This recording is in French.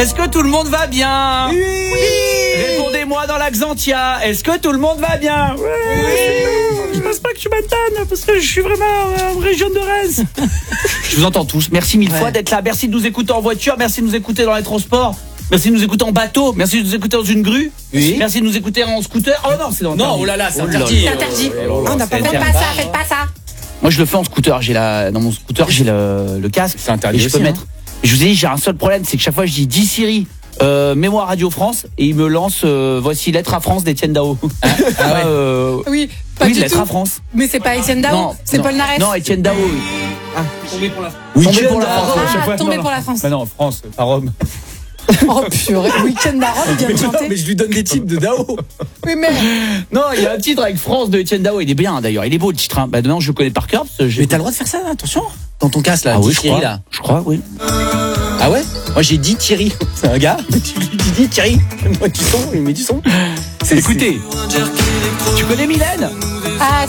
Est-ce que tout le monde va bien? Oui. Répondez-moi dans la Xantia. Est-ce que tout le monde va bien? Oui. Je pense pas que tu m'attends parce que je suis vraiment en région de Reims. Je vous entends tous. Merci mille fois d'être là. Merci de nous écouter en voiture. Merci de nous écouter dans les transports. Merci de nous écouter en bateau. Merci de nous écouter dans une grue. Oui. Merci de nous écouter en scooter. Oh non, c'est dans Non, oh là là, c'est interdit. C'est interdit. On n'a pas Faites pas ça. Moi, je le fais en scooter. Dans mon scooter, j'ai le casque. C'est interdit et je peux aussi, mettre. Je vous ai dit, j'ai un seul problème, c'est que chaque fois je dis Siri, mets-moi Radio France, et il me lance voici Lettre à France d'Étienne Dao. Oui, pas du Lettre tout. à France. Mais c'est pas Étienne Dao, c'est Paul Naref. Non, Étienne Dao. Oui. Tombé pour la France. Tombé pour la France. Ah, à chaque fois. tombé pour la France. Mais non, France, pas Rome. Oh purée, Week-end à Rome, il vient de chanter. Mais je lui donne des titres de Dao. Oui, mais Non, il y a un titre avec France de Étienne Dao, il est bien d'ailleurs, il est beau le titre. Hein. Bah, demain, je le connais par cœur. Mais t'as le droit de faire ça, attention. Dans ton casque là, Ah oui, je Thierry crois. là. Je crois, oui. Ah ouais? Moi j'ai dit Thierry. C'est un gars. Tu lui dis Thierry. Moi du son, il met du son. Écoutez, tu connais Mylène? ah,